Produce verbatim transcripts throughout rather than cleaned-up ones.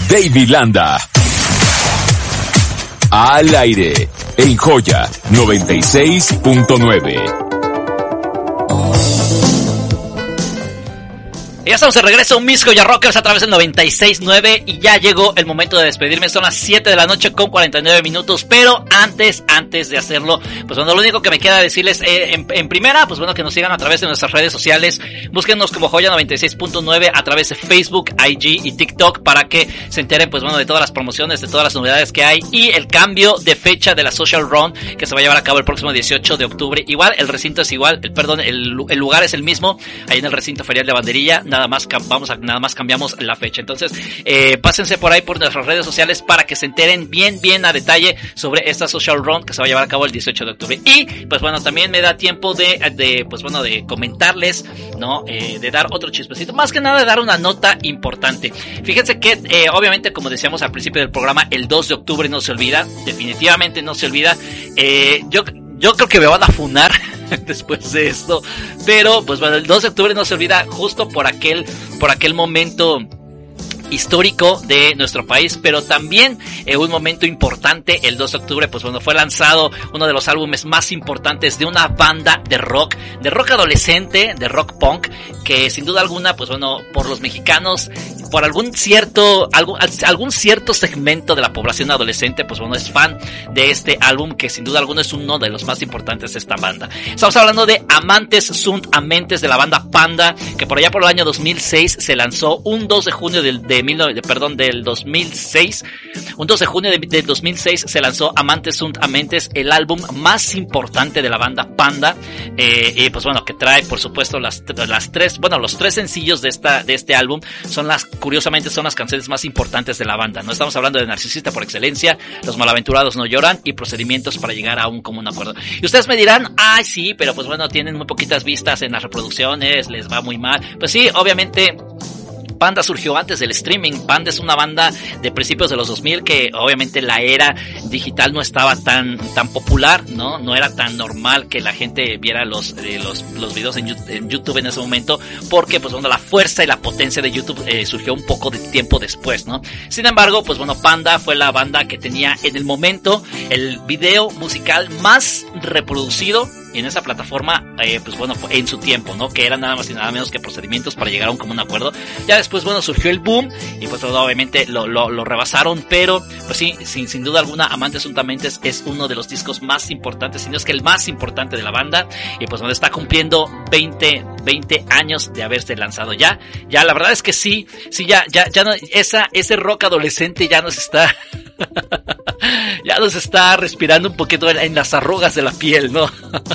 David Landa. Al aire, en Joya noventa y seis punto nueve. Ya estamos de regreso, mis Joya Rockers, a través del noventa y seis punto nueve, y ya llegó el momento de despedirme. Son las siete de la noche con cuarenta y nueve minutos, pero antes, antes de hacerlo, pues bueno, lo único que me queda decirles, eh, en, en primera, pues bueno, que nos sigan a través de nuestras redes sociales. Búsquenos como Joya noventa y seis punto nueve a través de Facebook, I G y TikTok, para que se enteren, pues bueno, de todas las promociones, de todas las novedades que hay, y el cambio de fecha de la Social Run, que se va a llevar a cabo el próximo dieciocho de octubre. Igual, el recinto es igual, el, perdón, el, el lugar es el mismo, ahí en el recinto ferial de Banderilla. Nada más vamos a, nada más cambiamos la fecha. Entonces, eh, pásense por ahí por nuestras redes sociales para que se enteren bien, bien a detalle sobre esta Social Run que se va a llevar a cabo el dieciocho de octubre. Y, pues bueno, también me da tiempo de, de pues bueno, de comentarles, ¿no? Eh, de dar otro chispecito. Más que nada de dar una nota importante. Fíjense que, eh, obviamente, como decíamos al principio del programa, el dos de octubre no se olvida. Definitivamente no se olvida. Eh, yo, yo creo que me van a funar después de esto, pero pues bueno, el dos de octubre no se olvida, justo por aquel por aquel momento histórico de nuestro país, pero también eh, un momento importante. El dos de octubre, pues bueno, fue lanzado uno de los álbumes más importantes de una banda de rock, de rock adolescente, de rock punk, que sin duda alguna, pues bueno, por los mexicanos, por algún cierto, algún, algún cierto segmento de la población adolescente, pues bueno, es fan de este álbum, que sin duda alguna es uno de los más importantes de esta banda. Estamos hablando de Amantes Sunt Amentes, de la banda Panda, que por allá por el año dos mil seis se lanzó un dos de junio del, de mil, de, perdón, del dos mil seis. Un dos de junio de, del dos mil seis se lanzó Amantes Sunt Amentes, el álbum más importante de la banda Panda, eh, y pues bueno, que trae por supuesto las, las tres, bueno, los tres sencillos de esta, de este álbum son las, curiosamente son las canciones más importantes de la banda, ¿no? Estamos hablando de Narcisista por excelencia, Los Malaventurados No Lloran y Procedimientos para Llegar a un Común Acuerdo. Y ustedes me dirán, ay sí, pero pues bueno, tienen muy poquitas vistas en las reproducciones, les va muy mal. Pues sí, obviamente Panda surgió antes del streaming. Panda es una banda de principios de los dos mil que obviamente la era digital no estaba tan tan popular, ¿no? No era tan normal que la gente viera los eh, los los videos en YouTube, en YouTube en ese momento, porque pues bueno, la fuerza y la potencia de YouTube eh, surgió un poco de tiempo después, ¿no? Sin embargo, pues bueno, Panda fue la banda que tenía en el momento el video musical más reproducido en esa plataforma, eh, pues bueno, en su tiempo, ¿no? Que era nada más y nada menos que Procedimientos para Llegar a un Común Acuerdo. Ya después, bueno, surgió el boom y pues bueno, obviamente lo, lo, lo rebasaron, pero pues sí, sin, sin duda alguna, Amantes Sunt Amentes es uno de los discos más importantes, si no es que el más importante de la banda, y pues bueno, está cumpliendo veinte años de haberse lanzado ya. Ya, la verdad es que sí, sí, ya, ya, ya no, esa, ese rock adolescente ya nos está... ya nos está respirando un poquito en, en las arrugas de la piel, ¿no?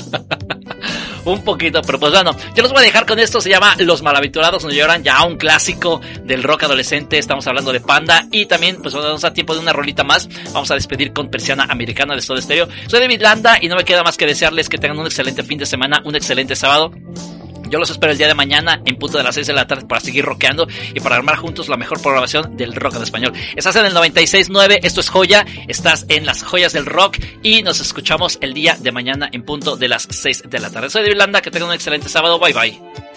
Un poquito, pero pues bueno, yo los voy a dejar con esto. Se llama Los Malaventurados No Lloran, ya un clásico del rock adolescente. Estamos hablando de Panda. Y también, pues bueno, nos da tiempo de una rolita más. Vamos a despedir con Persiana Americana de Soda Stereo. Soy David Landa y no me queda más que desearles que tengan un excelente fin de semana, un excelente sábado. Yo los espero el día de mañana en punto de las seis de la tarde para seguir rockeando y para armar juntos la mejor programación del rock en español. Estás en el noventa y seis punto nueve, esto es Joya, estás en las joyas del rock y nos escuchamos el día de mañana en punto de las seis de la tarde. Soy David Landa, que tengan un excelente sábado, bye bye.